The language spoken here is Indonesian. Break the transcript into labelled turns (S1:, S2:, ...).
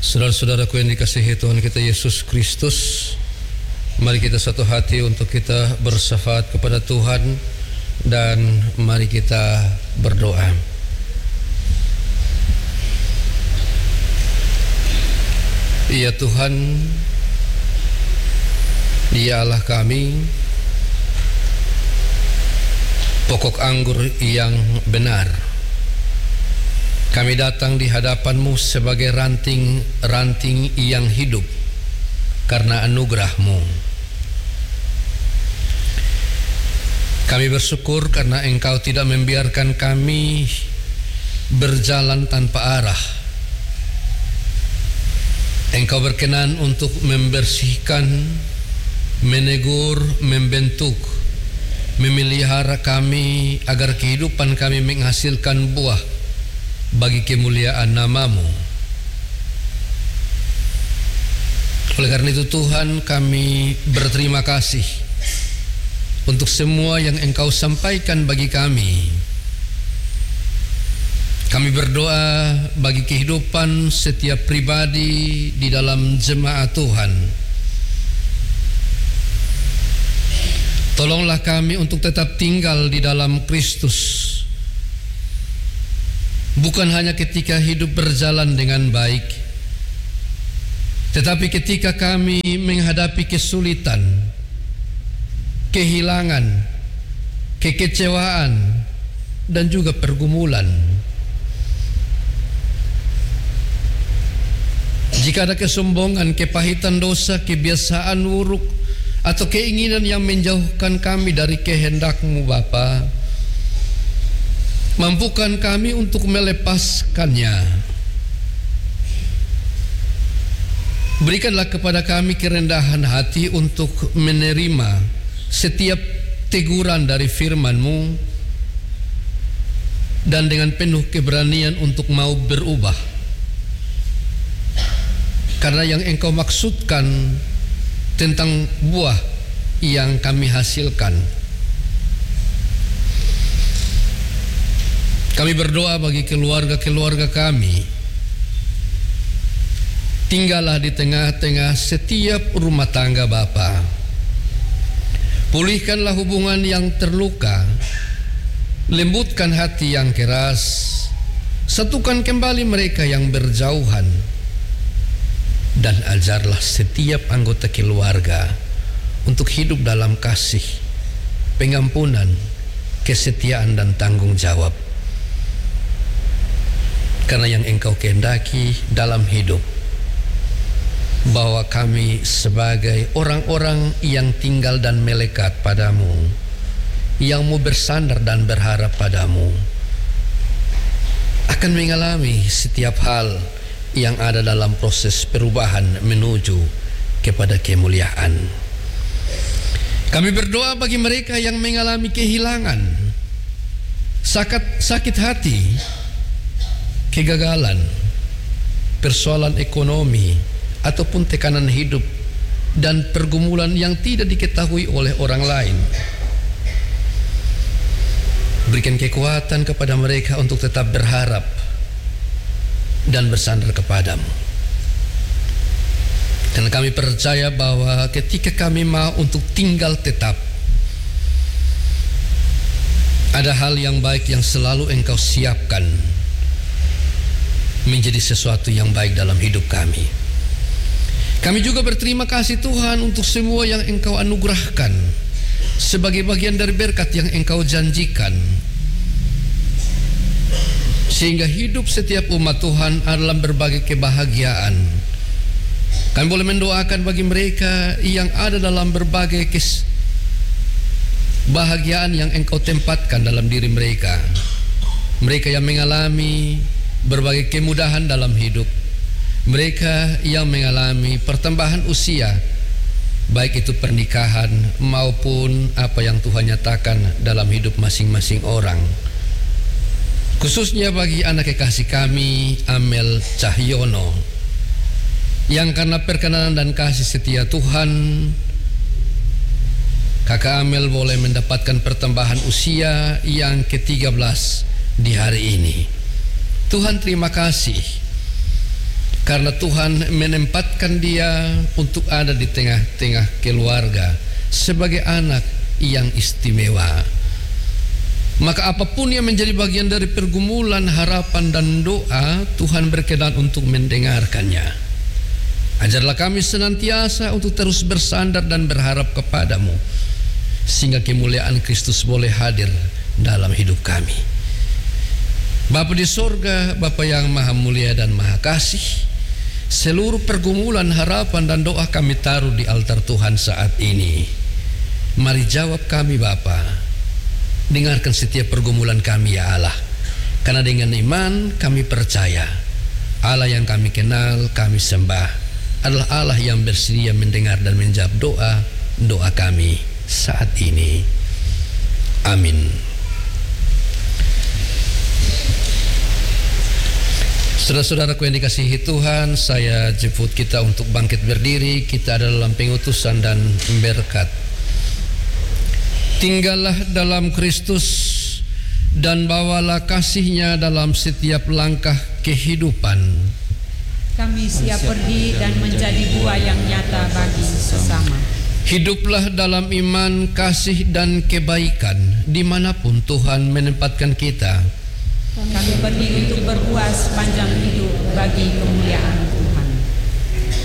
S1: Saudara-saudaraku yang dikasihi Tuhan kita Yesus Kristus, mari kita satu hati untuk kita bersyafaat kepada Tuhan dan mari kita berdoa. Ya Tuhan, Dia Allah kami, pokok anggur yang benar. Kami datang di hadapan-Mu sebagai ranting-ranting yang hidup karena anugerah-Mu. Kami bersyukur karena Engkau tidak membiarkan kami berjalan tanpa arah. Engkau berkenan untuk membersihkan, menegur, membentuk, memelihara kami agar kehidupan kami menghasilkan buah bagi kemuliaan nama-Mu. Oleh karena itu Tuhan, kami berterima kasih untuk semua yang Engkau sampaikan bagi kami. Kami berdoa bagi kehidupan setiap pribadi di dalam jemaat Tuhan. Tolonglah kami untuk tetap tinggal di dalam Kristus. Bukan hanya ketika hidup berjalan dengan baik, tetapi ketika kami menghadapi kesulitan, kehilangan, kekecewaan, dan juga pergumulan. Jika ada kesombongan, kepahitan dosa, kebiasaan buruk, atau keinginan yang menjauhkan kami dari kehendak-Mu Bapa, mampukan kami untuk melepaskannya. Berikanlah kepada kami kerendahan hati untuk menerima setiap teguran dari firman-Mu dan dengan penuh keberanian untuk mau berubah. Karena yang Engkau maksudkan tentang buah yang kami hasilkan. Kami berdoa bagi keluarga-keluarga kami. Tinggallah di tengah-tengah setiap rumah tangga Bapa. Pulihkanlah hubungan yang terluka. Lembutkan hati yang keras. Satukan kembali mereka yang berjauhan. Dan ajarlah setiap anggota keluarga untuk hidup dalam kasih, pengampunan, kesetiaan, dan tanggung jawab. Karena yang Engkau kehendaki dalam hidup, bahwa kami sebagai orang-orang yang tinggal dan melekat padamu, yang mau bersandar dan berharap padamu, akan mengalami setiap hal yang ada dalam proses perubahan menuju kepada kemuliaan. Kami berdoa bagi mereka yang mengalami kehilangan, sakit hati, kegagalan, persoalan ekonomi, ataupun tekanan hidup dan pergumulan yang tidak diketahui oleh orang lain. Berikan kekuatan kepada mereka untuk tetap berharap dan bersandar kepadamu. Dan kami percaya bahwa ketika kami mau untuk tinggal tetap, ada hal yang baik yang selalu Engkau siapkan menjadi sesuatu yang baik dalam hidup kami. Kami juga berterima kasih Tuhan untuk semua yang Engkau anugerahkan sebagai bagian dari berkat yang Engkau janjikan, sehingga hidup setiap umat Tuhan dalam berbagai kebahagiaan. Kami boleh mendoakan bagi mereka yang ada dalam berbagai kebahagiaan yang Engkau tempatkan dalam diri mereka. Mereka yang mengalami berbagai kemudahan dalam hidup, mereka yang mengalami pertambahan usia, baik itu pernikahan maupun apa yang Tuhan nyatakan dalam hidup masing-masing orang. Khususnya bagi anak kekasih kami, Amel Cahyono, yang karena perkenanan dan kasih setia Tuhan, Kakak Amel boleh mendapatkan pertambahan usia yang ke-13 di hari ini. Tuhan terima kasih. karena Tuhan menempatkan dia untuk ada di tengah-tengah keluarga sebagai anak yang istimewa. Maka apapun yang menjadi bagian dari pergumulan, harapan dan doa, Tuhan berkenan untuk mendengarkannya. Ajarlah kami senantiasa untuk terus bersandar dan berharap kepadamu, sehingga kemuliaan Kristus boleh hadir dalam hidup kami. Bapa di sorga, Bapa yang maha mulia dan maha kasih, seluruh pergumulan, harapan dan doa kami taruh di altar Tuhan saat ini. Mari jawab kami Bapa. Dengarkan setiap pergumulan kami ya Allah. Karena dengan iman kami percaya Allah yang kami kenal, kami sembah adalah Allah yang bersedia mendengar dan menjawab doa kami saat ini. Amin. Saudara-saudaraku yang dikasihi Tuhan, saya jemput kita untuk bangkit berdiri. Kita ada dalam pengutusan dan berkat. Tinggallah dalam Kristus dan bawalah kasih-Nya dalam setiap langkah kehidupan.
S2: Kami siap pergi dan menjadi buah yang nyata bagi sesama.
S1: Hiduplah dalam iman, kasih dan kebaikan dimanapun Tuhan menempatkan kita.
S2: Kami pergi untuk berbuah sepanjang hidup bagi kemuliaan